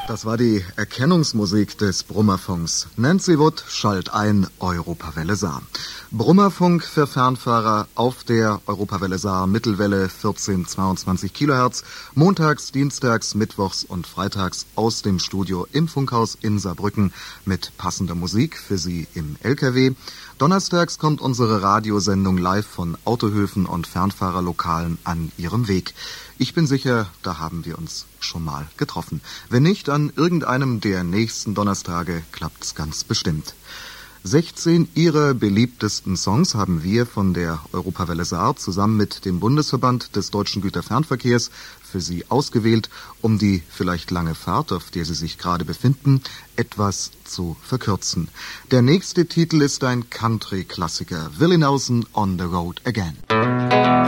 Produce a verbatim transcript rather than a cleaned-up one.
Das war die Erkennungsmusik des Brummerfunks. Nancy Wood schallt ein, Europawelle Saar. Brummerfunk für Fernfahrer auf der Europawelle Saar, Mittelwelle vierzehnhundertzweiundzwanzig Kilohertz, montags, dienstags, mittwochs und freitags aus dem Studio im Funkhaus in Saarbrücken mit passender Musik für Sie im L K W. Donnerstags kommt unsere Radiosendung live von Autohöfen und Fernfahrerlokalen an Ihrem Weg. Ich bin sicher, da haben wir uns schon mal getroffen. Wenn nicht, an irgendeinem der nächsten Donnerstage klappt's ganz bestimmt. sechzehn Ihrer beliebtesten Songs haben wir von der Europawelle Saar zusammen mit dem Bundesverband des Deutschen Güterfernverkehrs für Sie ausgewählt, um die vielleicht lange Fahrt, auf der Sie sich gerade befinden, etwas zu verkürzen. Der nächste Titel ist ein Country-Klassiker, Willie Nelson, On the Road Again.